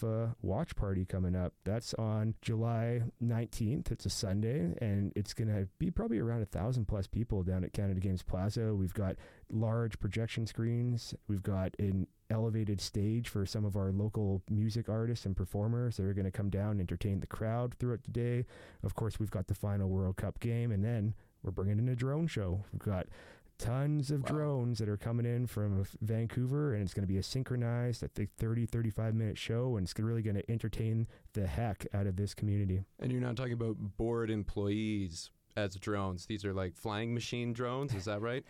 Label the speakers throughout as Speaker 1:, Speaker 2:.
Speaker 1: Alpha watch party coming up. That's on July 19th. It's a Sunday, and it's going to be probably around 1,000 plus people down at Canada Games Plaza. We've got large projection screens. We've got an elevated stage for some of our local music artists and performers that are going to come down and entertain the crowd throughout the day. Of course, we've got the final World Cup game, and then we're bringing in a drone show. We've got tons of drones that are coming in from Vancouver, and it's going to be a synchronized, I think, 35 minute show, and it's really going to entertain the heck out of this community.
Speaker 2: And you're not talking about bored employees as drones. These are like flying machine drones, is that right?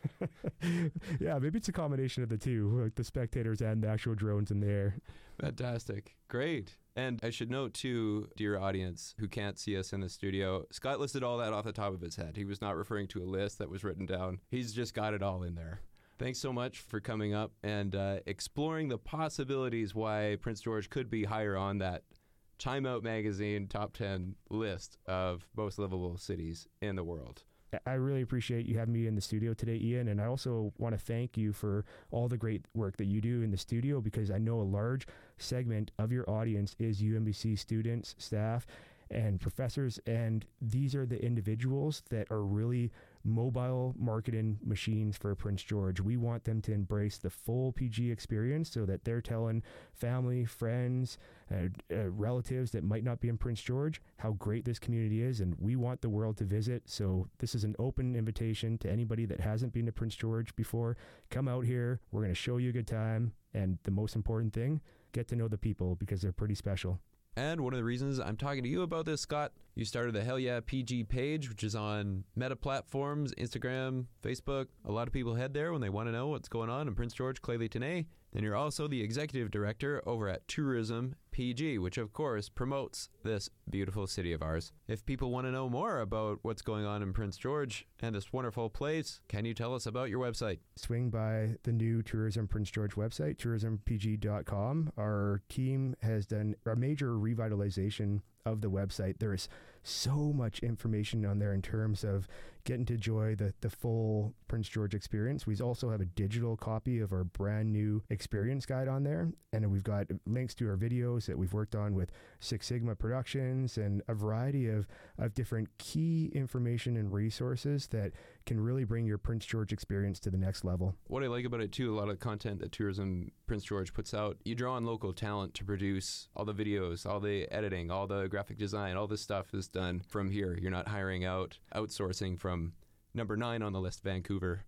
Speaker 1: Yeah, maybe it's a combination of the two, like the spectators and the actual drones in the air.
Speaker 2: Fantastic. Great. And I should note too, dear audience who can't see us in the studio, Scott listed all that off the top of his head. He was not referring to a list that was written down. He's just got it all in there. Thanks so much for coming up and exploring the possibilities why Prince George could be higher on that Time Out magazine top 10 list of most livable cities in the world.
Speaker 1: I really appreciate you having me in the studio today, Ian, and I also want to thank you for all the great work that you do in the studio, because I know a large segment of your audience is UNBC students, staff, and professors, and these are the individuals that are really mobile marketing machines for Prince George. We want them to embrace the full PG experience so that they're telling family, friends, relatives that might not be in Prince George how great this community is, and we want the world to visit. So this is an open invitation to anybody that hasn't been to Prince George before. Come out here. We're going to show you a good time, and the most important thing, get to know the people, because they're pretty special.
Speaker 2: And one of the reasons I'm talking to you about this, Scott, you started the Hell Yeah PG page, which is on Meta platforms, Instagram, Facebook. A lot of people head there when they want to know what's going on in Prince George, Clay-Leigh-Tenay. Then you're also the executive director over at Tourism PG, which of course promotes this beautiful city of ours. If people want to know more about what's going on in Prince George and this wonderful place, can you tell us about your website?
Speaker 1: Swing by the new Tourism Prince George website, tourismpg.com. Our team has done a major revitalization of the website. There is so much information on there in terms of getting to enjoy the full Prince George experience. We also have a digital copy of our brand new experience guide on there, and we've got links to our videos that we've worked on with Six Sigma Productions and a variety of different key information and resources that can really bring your Prince George experience to the next level.
Speaker 2: What I like about it too, a lot of the content that Tourism Prince George puts out, you draw on local talent to produce all the videos, all the editing, all the graphic design, all this stuff is done from here. You're not hiring out, outsourcing from number 9 on the list, Vancouver,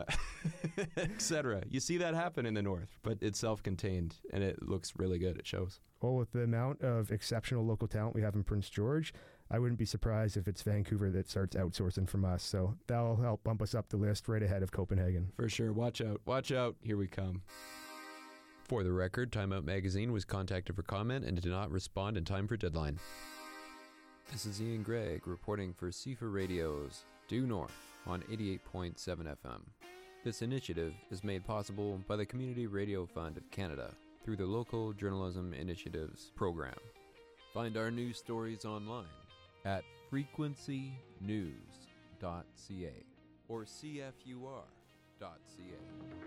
Speaker 2: etc. You see that happen in the north, but it's self-contained and it looks really good. It shows.
Speaker 1: Well, with the amount of exceptional local talent we have in Prince George, I wouldn't be surprised if it's Vancouver that starts outsourcing from us. So that'll help bump us up the list right ahead of Copenhagen.
Speaker 2: For sure. Watch out. Watch out. Here we come. For the record, Time Out Magazine was contacted for comment and did not respond in time for deadline. This is Ian Gregg reporting for CIFA Radio's Due North on 88.7 FM. This initiative is made possible by the Community Radio Fund of Canada through the Local Journalism Initiatives program. Find our news stories online at frequencynews.ca or cfur.ca.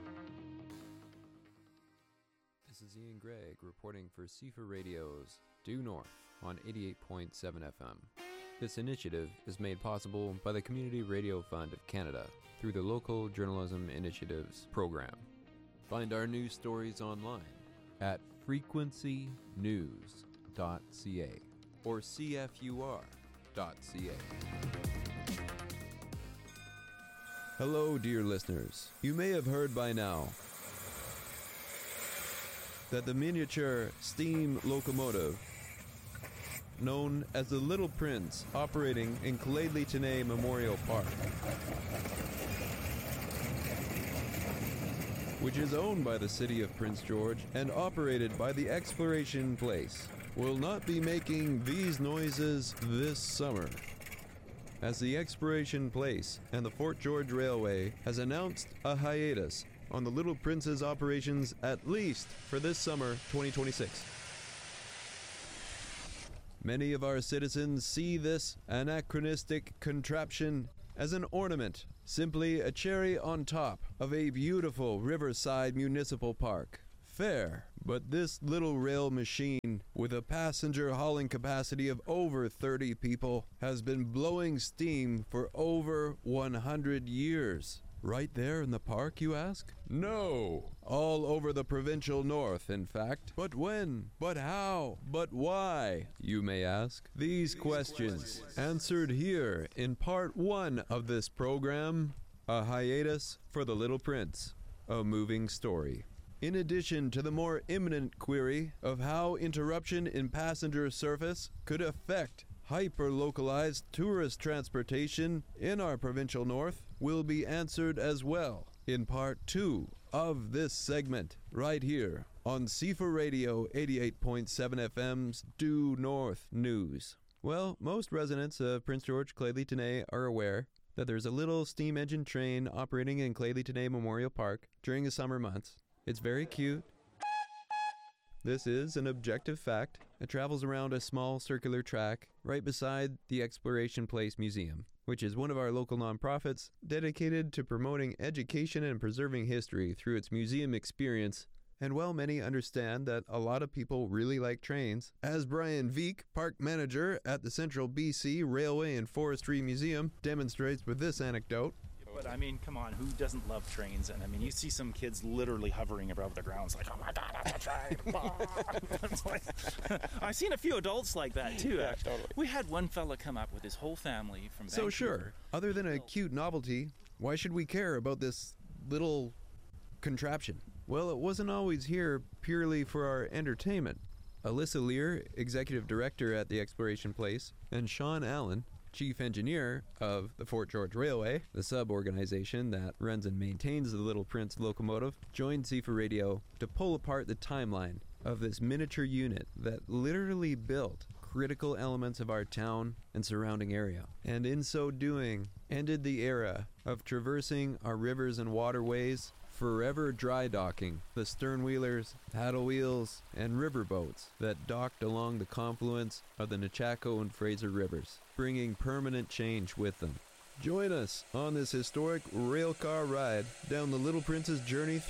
Speaker 2: This is Ian Gregg reporting for CIFA Radio's Due North on 88.7 FM. This initiative is made possible by the Community Radio Fund of Canada through the Local Journalism Initiatives program. Find our news stories online at frequencynews.ca or cfur.ca. Hello, dear listeners. You may have heard by now that the miniature steam locomotive known as the Little Prince, operating in Clay-Leigh-Tenay Memorial Park, which is owned by the city of Prince George and operated by the Exploration Place, will not be making these noises this summer, as the Exploration Place and the Fort George Railway has announced a hiatus on the Little Prince's operations at least for this summer 2026. Many of our citizens see this anachronistic contraption as an ornament, simply a cherry on top of a beautiful riverside municipal park. Fair, But this little rail machine, with a passenger hauling capacity of over 30 people, has been blowing steam for over 100 years. Right there in the park, you ask? No! All over the provincial north, in fact. But when? But how? But why? You may ask. These questions answered here in part 1 of this program, A Hiatus for the Little Prince, a moving story. In addition to the more imminent query of how interruption in passenger service could affect hyper-localized tourist transportation in our provincial north, will be answered as well in part 2 of this segment right here on CFA Radio 88.7 FM's Due North News. Well, most residents of Prince George Clay-Lee-Tenay are aware that there's a little steam engine train operating in Clay-Lee-Tenay Memorial Park during the summer months. It's very cute. This is an objective fact. It travels around a small circular track right beside the Exploration Place Museum, which is one of our local nonprofits dedicated to promoting education and preserving history through its museum experience. And while many understand that a lot of people really like trains, as Brian Veek, park manager at the Central BC Railway and Forestry Museum, demonstrates with this anecdote.
Speaker 3: But I mean, come on, who doesn't love trains? And I mean, you see some kids literally hovering above the ground. It's like, oh my God, that's a train. It's like, I've seen a few adults like that too.
Speaker 4: Yeah, totally.
Speaker 3: We had one fella come up with his whole family from Vancouver.
Speaker 2: So sure, other than a cute novelty, why should we care about this little contraption? Well, it wasn't always here purely for our entertainment. Alyssa Lear, executive director at the Exploration Place, and Sean Allen, chief engineer of the Fort George Railway, the sub-organization that runs and maintains the Little Prince locomotive, joined CFA Radio to pull apart the timeline of this miniature unit that literally built critical elements of our town and surrounding area, and in so doing, ended the era of traversing our rivers and waterways, forever dry docking the sternwheelers, paddle wheels, and riverboats that docked along the confluence of the Nechako and Fraser rivers, bringing permanent change with them. Join us on this historic railcar ride down the Little Prince's journey